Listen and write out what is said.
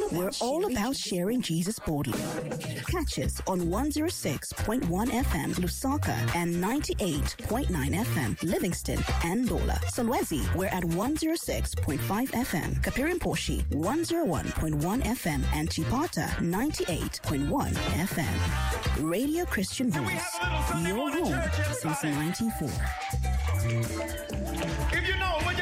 We're all about sharing Jesus boldly. Catch us on 106.1 FM Lusaka and 98.9 FM Livingston and Dola. Solwezi, we're at 106.5 FM. Kapirimposhi, 101.1 FM and Chipata, 98.1 FM. Radio Christian Voice, your home since 94.